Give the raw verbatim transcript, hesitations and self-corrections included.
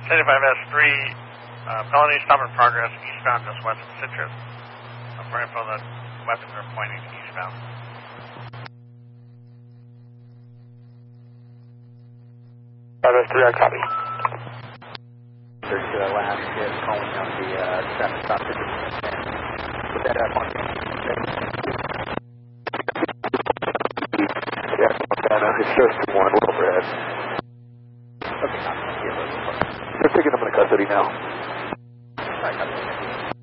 seventy-five S three, uh, felony stop in progress, eastbound just west of Citrus. Uh, for info, the weapons are pointing eastbound. five S three, I copy. There's uh, last is calling on the uh, traffic stop. Put that up on the Yeah, Montana, it shows two one, we're overhead. Okay, They're taking them into custody now. Alright,